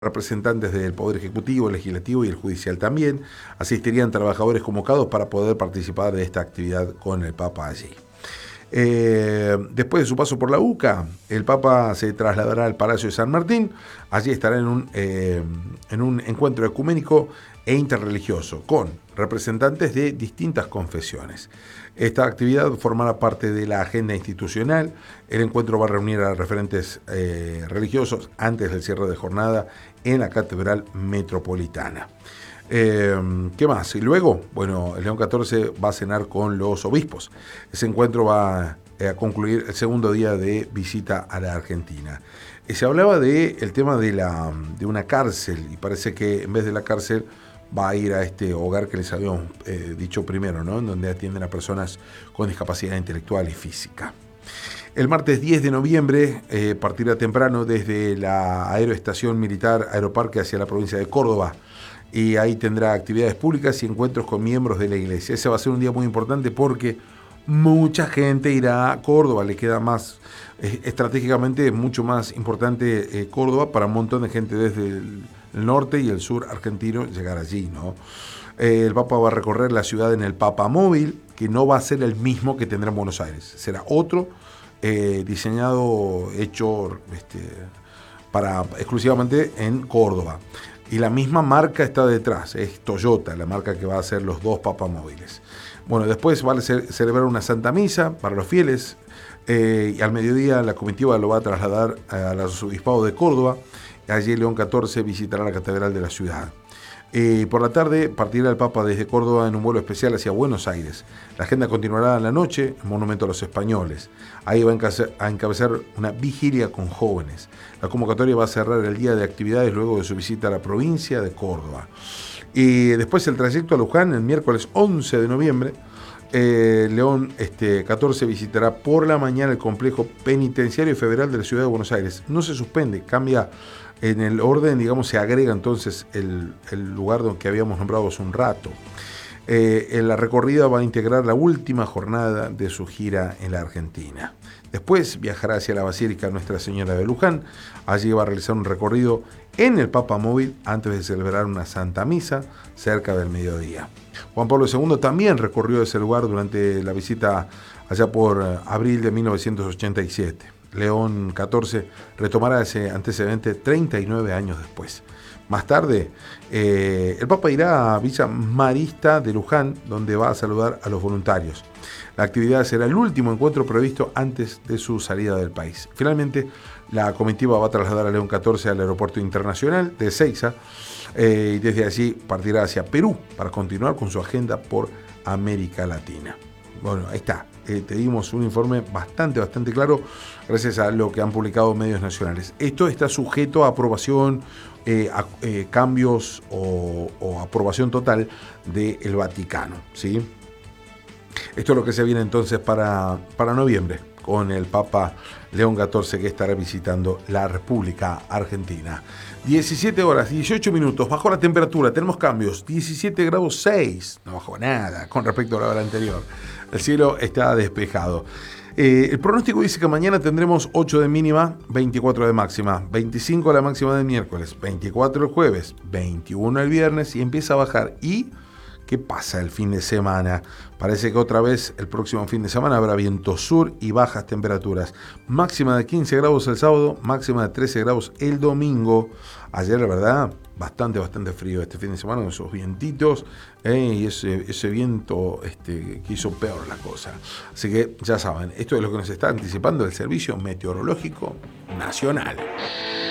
representantes del Poder Ejecutivo, Legislativo y el Judicial también. Asistirían trabajadores convocados para poder participar de esta actividad con el Papa allí. Después de su paso por la UCA, el Papa se trasladará al Palacio de San Martín. Allí estará en un encuentro ecuménico e interreligioso con representantes de distintas confesiones. Esta actividad formará parte de la agenda institucional. El encuentro va a reunir a referentes religiosos antes del cierre de jornada en la Catedral Metropolitana. ¿Qué más? Y luego, bueno, el León XIV va a cenar con los obispos. Ese encuentro va a concluir el segundo día de visita a la Argentina. Se hablaba del tema de una cárcel, y parece que en vez de la cárcel va a ir a este hogar que les habíamos dicho primero, ¿no? En donde atienden a personas con discapacidad intelectual y física. El martes 10 de noviembre partirá temprano desde la Aeroestación Militar Aeroparque hacia la provincia de Córdoba. Y ahí tendrá actividades públicas y encuentros con miembros de la iglesia. Ese va a ser un día muy importante porque mucha gente irá a Córdoba. Le queda más, estratégicamente, mucho más importante Córdoba para un montón de gente desde el norte y el sur argentino llegar allí, ¿no? El Papa va a recorrer la ciudad en el Papamóvil, que no va a ser el mismo que tendrá en Buenos Aires. Será otro diseñado, hecho exclusivamente en Córdoba. Y la misma marca está detrás, es Toyota, la marca que va a hacer los dos papamóviles. Bueno, después va a celebrar una Santa Misa para los fieles y al mediodía la comitiva lo va a trasladar al arzobispado de Córdoba. Allí León XIV visitará la catedral de la ciudad. Por la tarde partirá el Papa desde Córdoba en un vuelo especial hacia Buenos Aires. La agenda continuará en la noche, Monumento a los Españoles. Ahí va a encabezar una vigilia con jóvenes. La convocatoria va a cerrar el día de actividades luego de su visita a la provincia de Córdoba. Y después el trayecto a Luján, el miércoles 11 de noviembre. León XIV visitará por la mañana el complejo penitenciario federal de la ciudad de Buenos Aires. No se suspende, cambia en el orden, digamos, se agrega entonces el lugar que habíamos nombrado hace un rato. En la recorrida va a integrar la última jornada de su gira en la Argentina. Después viajará hacia la Basílica Nuestra Señora de Luján. Allí va a realizar un recorrido en el Papamóvil antes de celebrar una Santa Misa cerca del mediodía. Juan Pablo II también recorrió ese lugar durante la visita allá por abril de 1987. León XIV retomará ese antecedente 39 años después. Más tarde, el Papa irá a Villa Marista de Luján, donde va a saludar a los voluntarios. La actividad será el último encuentro previsto antes de su salida del país. Finalmente, la comitiva va a trasladar a León XIV al Aeropuerto Internacional de Ezeiza y desde allí partirá hacia Perú para continuar con su agenda por América Latina. Bueno, ahí está. Te dimos un informe bastante claro gracias a lo que han publicado medios nacionales. Esto está sujeto a aprobación, cambios o aprobación total del Vaticano, ¿sí? Esto es lo que se viene entonces para noviembre con el Papa León XIV, que estará visitando la República Argentina. 17 horas, 18 minutos, bajó la temperatura, tenemos cambios, 17 grados 6, no bajó nada con respecto a la hora anterior. El cielo está despejado. El pronóstico dice que mañana tendremos 8 de mínima, 24 de máxima, 25 la máxima del miércoles, 24 el jueves, 21 el viernes y empieza a bajar. ¿Y qué pasa el fin de semana? Parece que otra vez el próximo fin de semana habrá viento sur y bajas temperaturas. Máxima de 15 grados el sábado, máxima de 13 grados el domingo. Ayer, la verdad, bastante frío este fin de semana, con esos vientitos y ese viento que hizo peor la cosa. Así que ya saben, esto es lo que nos está anticipando el Servicio Meteorológico Nacional.